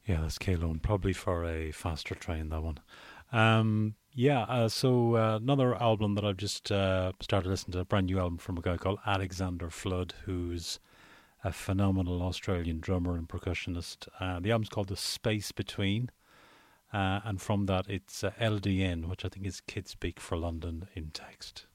Yeah, that's K-Lone. Probably for a faster train, that one. Another album that I've just started listening to, a brand new album from a guy called Alexander Flood, who's a phenomenal Australian drummer and percussionist. The album's called The Space Between, and from that it's LDN, which I think is Kid Speak for London in text.